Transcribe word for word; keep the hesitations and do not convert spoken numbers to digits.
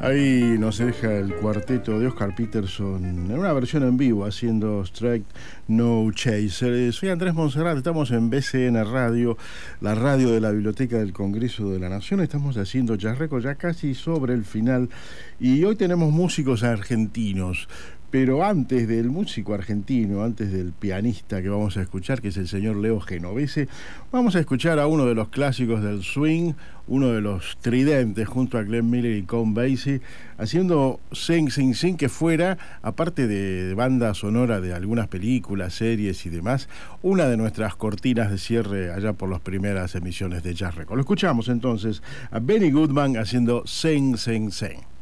Ahí nos deja el cuarteto de Oscar Peterson en una versión en vivo haciendo Strike No Chaser. Soy Andrés Monserrat, estamos en B C N Radio, la radio de la Biblioteca del Congreso de la Nación. Estamos haciendo Jazz Record ya casi sobre el final y hoy tenemos músicos argentinos. Pero antes del músico argentino, antes del pianista que vamos a escuchar, que es el señor Leo Genovese, vamos a escuchar a uno de los clásicos del swing, uno de los tridentes junto a Glenn Miller y Count Basie, haciendo Sing Sing Sing, que fuera, aparte de banda sonora de algunas películas, series y demás, una de nuestras cortinas de cierre allá por las primeras emisiones de Jazz Record. Lo escuchamos entonces a Benny Goodman haciendo Sing Sing Sing.